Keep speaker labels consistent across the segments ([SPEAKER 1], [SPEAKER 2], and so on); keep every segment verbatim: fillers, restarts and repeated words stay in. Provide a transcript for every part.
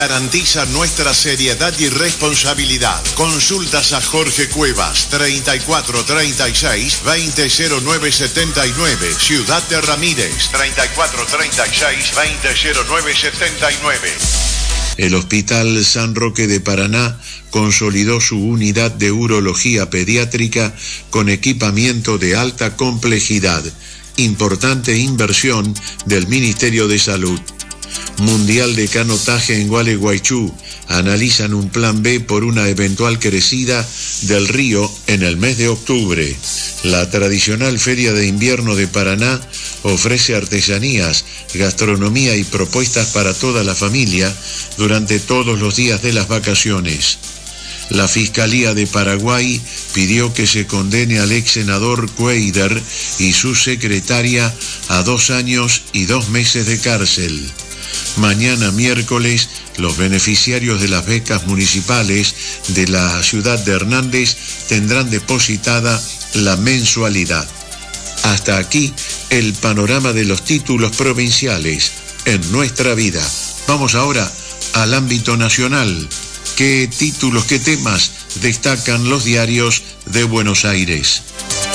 [SPEAKER 1] Garantiza nuestra seriedad y responsabilidad. Consultas a Jorge Cuevas, treinta y cuatro treinta y seis, veinte cero nueve setenta y nueve, Ciudad de Ramírez, treinta y cuatro treinta y seis, veinte cero nueve setenta y nueve.
[SPEAKER 2] El Hospital San Roque de Paraná consolidó su unidad de urología pediátrica con equipamiento de alta complejidad. Importante inversión del Ministerio de Salud. Mundial de Canotaje en Gualeguaychú. Analizan un plan B por una eventual crecida del río en el mes de octubre. La tradicional Feria de Invierno de Paraná ofrece artesanías, gastronomía y propuestas para toda la familia durante todos los días de las vacaciones. La Fiscalía de Paraguay pidió que se condene al ex senador Cueider y su secretaria a dos años y dos meses de cárcel. Mañana miércoles, los beneficiarios de las becas municipales de la ciudad de Hernández tendrán depositada la mensualidad. Hasta aquí el panorama de los títulos provinciales en nuestra vida. Vamos ahora al ámbito nacional. ¿Qué títulos, qué temas destacan los diarios de Buenos Aires?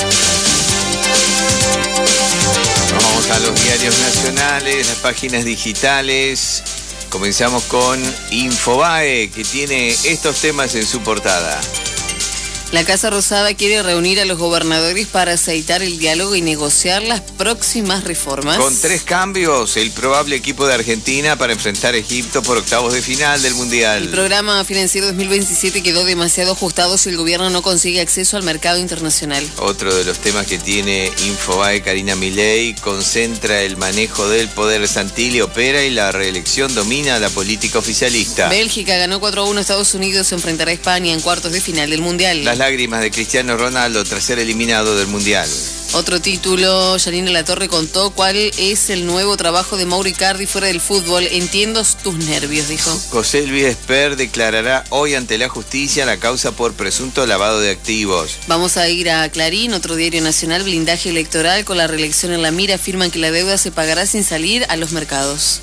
[SPEAKER 3] Vamos a los diarios nacionales, las páginas digitales. Comenzamos con Infobae, que tiene estos temas en su portada.
[SPEAKER 4] La Casa Rosada quiere reunir a los gobernadores para aceitar el diálogo y negociar las próximas reformas.
[SPEAKER 3] Con tres cambios, el probable equipo de Argentina para enfrentar a Egipto por octavos de final del Mundial.
[SPEAKER 4] El programa financiero dos mil veintisiete quedó demasiado ajustado si el gobierno no consigue acceso al mercado internacional.
[SPEAKER 3] Otro de los temas que tiene Infobae, Karina Milei, concentra el manejo del poder. Santilli opera y la reelección domina la política oficialista.
[SPEAKER 4] Bélgica ganó cuatro a uno a Estados Unidos, se enfrentará a España en cuartos de final del Mundial.
[SPEAKER 3] Las lágrimas de Cristiano Ronaldo tras ser eliminado del Mundial.
[SPEAKER 4] Otro título, Yanina Latorre contó cuál es el nuevo trabajo de Mauro Icardi fuera del fútbol. Entiendo tus nervios, dijo.
[SPEAKER 3] José Luis Esper declarará hoy ante la justicia la causa por presunto lavado de activos.
[SPEAKER 4] Vamos a ir a Clarín, otro diario nacional. Blindaje electoral con la reelección en la mira. Afirman que la deuda se pagará sin salir a los mercados.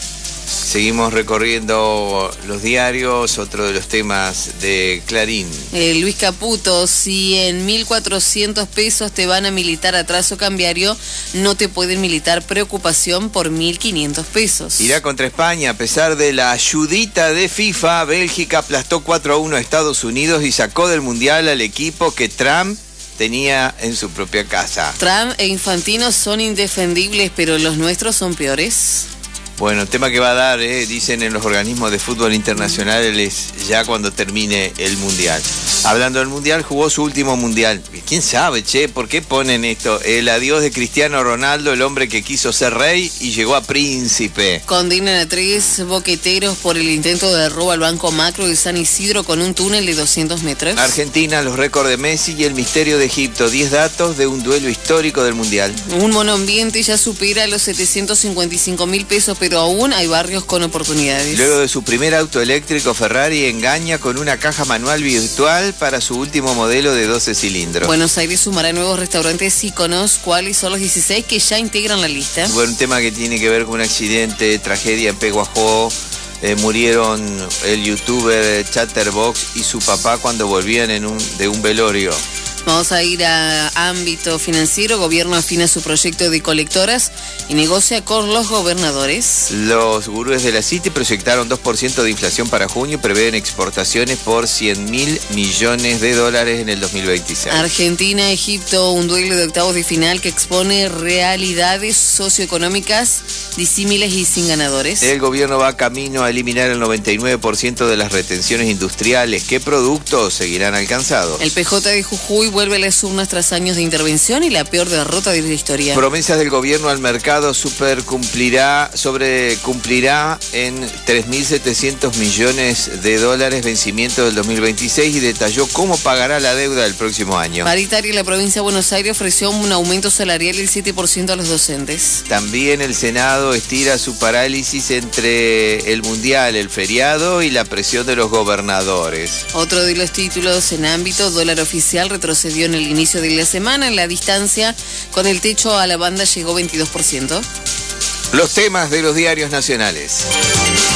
[SPEAKER 3] Seguimos recorriendo los diarios, otro de los temas de Clarín.
[SPEAKER 4] Eh, Luis Caputo, si en mil cuatrocientos pesos te van a militar atraso cambiario, no te pueden militar preocupación por mil quinientos pesos.
[SPEAKER 3] Irá contra España, a pesar de la ayudita de FIFA, Bélgica aplastó cuatro a uno a Estados Unidos y sacó del Mundial al equipo que Trump tenía en su propia casa.
[SPEAKER 4] Trump e Infantino son indefendibles, pero los nuestros son peores.
[SPEAKER 3] Bueno, tema que va a dar, eh, dicen en los organismos de fútbol internacionales, ya cuando termine el Mundial. Hablando del Mundial, jugó su último Mundial. ¿Quién sabe, che? ¿Por qué ponen esto? El adiós de Cristiano Ronaldo, el hombre que quiso ser rey y llegó a príncipe.
[SPEAKER 4] Condenan a tres boqueteros por el intento de robo al Banco Macro de San Isidro con un túnel de doscientos metros.
[SPEAKER 3] Argentina, los récords de Messi y el misterio de Egipto. diez datos de un duelo histórico del Mundial.
[SPEAKER 4] Un monoambiente ya supera los setecientos cincuenta y cinco mil pesos, pero aún hay barrios con oportunidades.
[SPEAKER 3] Luego de su primer auto eléctrico, Ferrari engaña con una caja manual virtual para su último modelo de doce cilindros.
[SPEAKER 4] Buenos Aires sumará nuevos restaurantes íconos. ¿Cuáles son los dieciséis que ya integran la lista?
[SPEAKER 3] Bueno, un tema que tiene que ver con un accidente, tragedia en Peguajó. Eh, murieron el youtuber Chatterbox y su papá cuando volvían en un, de un velorio.
[SPEAKER 4] Vamos a ir a ámbito financiero. Gobierno afina su proyecto de colectoras y negocia con los gobernadores.
[SPEAKER 3] Los gurúes de la City proyectaron dos por ciento de inflación para junio y prevén exportaciones por cien mil millones de dólares en el dos mil veintiséis.
[SPEAKER 4] Argentina, Egipto, un duelo de octavos de final que expone realidades socioeconómicas disímiles y sin ganadores.
[SPEAKER 3] El gobierno va camino a eliminar el noventa y nueve por ciento de las retenciones industriales. ¿Qué productos seguirán alcanzados?
[SPEAKER 4] El P J de Jujuy vuelve a las urnas tras años de intervención y la peor derrota de la historia.
[SPEAKER 3] Promesas del gobierno al mercado super cumplirá, sobre cumplirá en tres mil setecientos millones de dólares vencimiento del dos mil veintiséis y detalló cómo pagará la deuda del próximo año.
[SPEAKER 4] Paritaria, la provincia de Buenos Aires ofreció un aumento salarial del siete por ciento a los docentes.
[SPEAKER 3] También el Senado estira su parálisis entre el Mundial, el feriado y la presión de los gobernadores.
[SPEAKER 4] Otro de los títulos en ámbito dólar oficial retrocedió en el inicio de la semana. En la distancia con el techo a la banda llegó veintidós por ciento.
[SPEAKER 3] Los temas de los diarios nacionales.